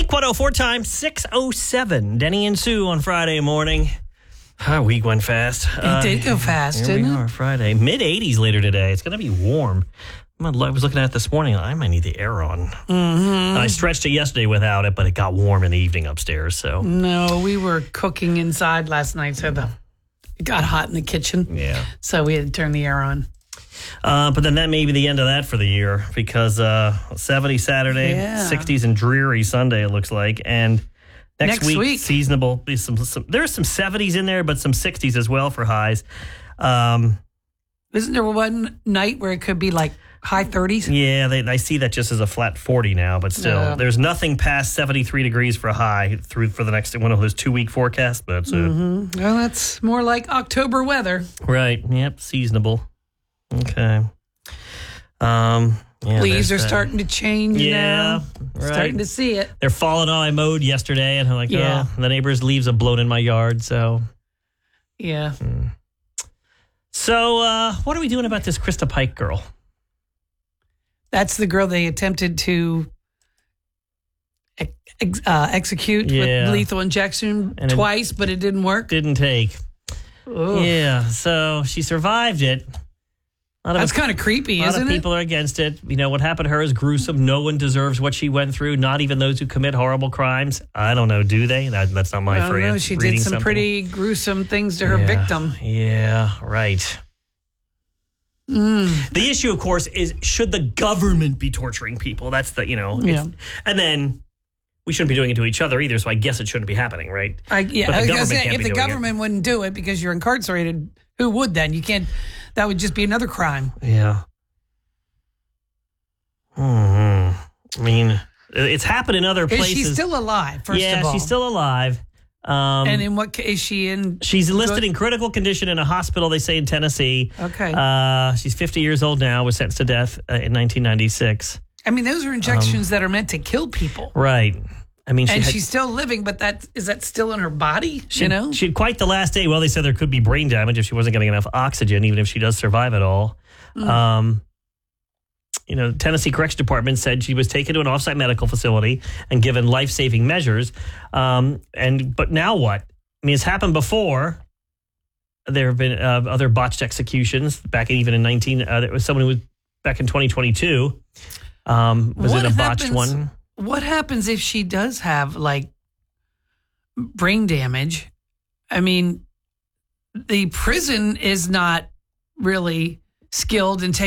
Kink 104 time, 6:07. Denny and Sue on Friday morning. Our week went fast. It did go fast, didn't it? Here we are, Friday. Mid-80s later today. It's going to be warm. I was looking at it this morning. I might need the air on. Mm-hmm. I stretched it yesterday without it, but it got warm in the evening upstairs. So no, we were cooking inside last night, so it got hot in the kitchen. Yeah. So we had to turn the air on. But then that may be the end of that for the year because 70 Saturday, 60s and dreary Sunday, it looks like. And next week, seasonable. There's some 70s in there, but some 60s as well for highs. Isn't there one night where it could be like high 30s? Yeah, I see that just as a flat 40 now, but still, there's nothing past 73 degrees for a high for the next one of those 2-week forecasts. But that's Well, that's more like October weather. Right. Yep. Seasonable. Okay. Leaves are starting to change now. Right. Starting to see it. They're falling on. I mowed yesterday, and I'm like, oh, the neighbor's leaves have blown in my yard. So, yeah. So, what are we doing about this Krista Pike girl? That's the girl they attempted to execute with lethal injection twice, but it didn't work. Didn't take. Oof. Yeah, so she survived it. That's kind of creepy, isn't it? A lot of people are against it. You know, what happened to her is gruesome. No one deserves what she went through, not even those who commit horrible crimes. I don't know, do they? That's not my phrase. No, she did some pretty gruesome things to her victim. Yeah, right. The issue, of course, is should the government be torturing people? That's the, and then we shouldn't be doing it to each other either, so I guess it shouldn't be happening, right? If the government wouldn't do it because you're incarcerated, who would then? You can't. That would just be another crime. Yeah. I mean, it's happened in other places. Is she still alive, first of all? Yeah, she's still alive. And in what case is she in? She's enlisted in critical condition in a hospital, they say, in Tennessee. Okay. She's 50 years old now, was sentenced to death in 1996. I mean, those are injections that are meant to kill people. Right. I mean, she's still living, but is that still in her body? She had quite the last day. Well, they said there could be brain damage if she wasn't getting enough oxygen, even if she does survive it all. Tennessee Corrections Department said she was taken to an offsite medical facility and given life-saving measures. But now what? I mean, it's happened before. There have been other botched executions back even in there was someone who was back in 2022. Was it a botched one? What happens if she does have, like, brain damage? I mean, the prison is not really skilled in taking